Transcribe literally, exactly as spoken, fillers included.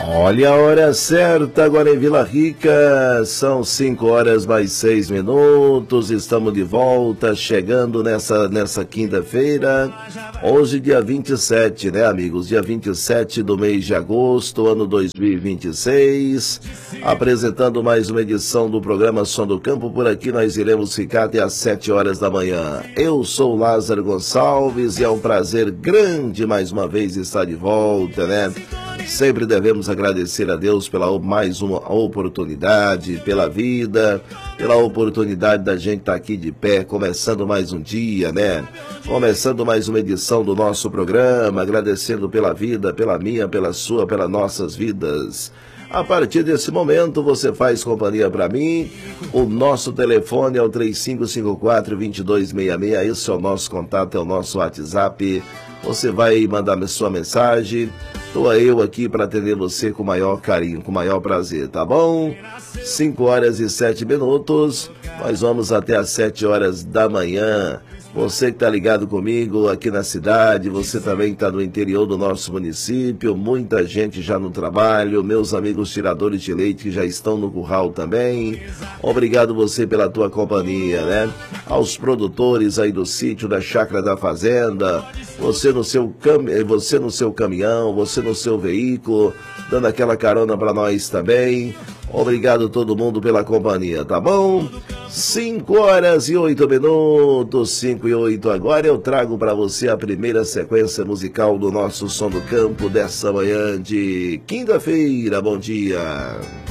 Olha a hora certa agora em Vila Rica, são cinco horas mais seis minutos, estamos de volta, chegando nessa, nessa quinta-feira, hoje dia vinte e sete, né amigos, dia vinte e sete do mês de agosto, ano dois mil e vinte e seis, apresentando mais uma edição do programa Som do Campo. Por aqui nós iremos ficar até às sete horas da manhã. Eu sou Lázaro Gonçalves e é um prazer grande mais uma vez estar de volta, né? Sempre devemos agradecer a Deus pela mais uma oportunidade, pela vida, pela oportunidade da gente estar aqui de pé, começando mais um dia, né? Começando mais uma edição do nosso programa, agradecendo pela vida, pela minha, pela sua, pelas nossas vidas. A partir desse momento, você faz companhia para mim. O nosso telefone é o três cinco cinco quatro, dois dois seis seis. Esse é o nosso contato, é o nosso WhatsApp. Você vai mandar sua mensagem. Estou eu aqui para atender você com o maior carinho, com o maior prazer, tá bom? cinco horas e sete minutos. Nós vamos até às sete horas da manhã. Você que está ligado comigo aqui na cidade, você também está no interior do nosso município, muita gente já no trabalho, meus amigos tiradores de leite que já estão no curral também. Obrigado você pela tua companhia, né? Aos produtores aí do sítio, da chácara da fazenda, você no seu, cam... você no seu caminhão, você no seu veículo, dando aquela carona para nós também. Obrigado todo mundo pela companhia, tá bom? cinco horas e oito minutos, cinco e oito. Agora eu trago para você a primeira sequência musical do nosso Som do Campo dessa manhã de quinta-feira. Bom dia!